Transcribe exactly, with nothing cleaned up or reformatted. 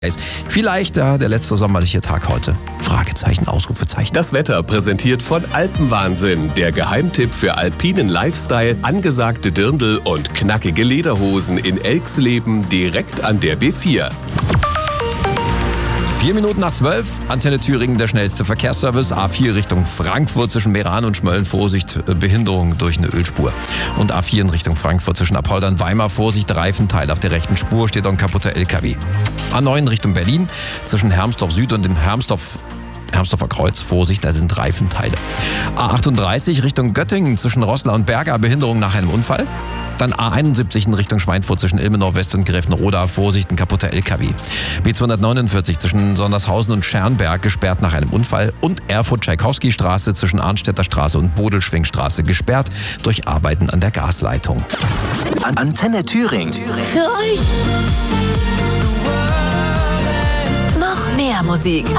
Vielleicht ja, der letzte sommerliche Tag heute. Fragezeichen, Ausrufezeichen. Das Wetter präsentiert von Alpenwahnsinn. Der Geheimtipp für alpinen Lifestyle, angesagte Dirndl und knackige Lederhosen in Elxleben direkt an der B vier. Vier Minuten nach zwölf, Antenne Thüringen, der schnellste Verkehrsservice. A vier Richtung Frankfurt zwischen Meran und Schmölln, Vorsicht, Behinderung durch eine Ölspur. Und A vier in Richtung Frankfurt zwischen Apolda und Weimar, Vorsicht, Reifenteil auf der rechten Spur, steht auch ein kaputter L K W. A neun Richtung Berlin, zwischen Hermsdorf Süd und dem Hermsdorf Hermsdorfer Kreuz, Vorsicht, da sind Reifenteile. A achtunddreißig Richtung Göttingen zwischen Roßla und Berga, Behinderung nach einem Unfall. Dann A einundsiebzig in Richtung Schweinfurt zwischen Ilmenau West und Grevenroda, Vorsicht, ein kaputter L K W. B zweihundertneunundvierzig zwischen Sondershausen und Schernberg, gesperrt nach einem Unfall. Und Erfurt-Tschaikowski-Straße zwischen Arnstädter Straße und Bodelschwingstraße, gesperrt durch Arbeiten an der Gasleitung. Antenne Thüringen. Für euch noch mehr Musik.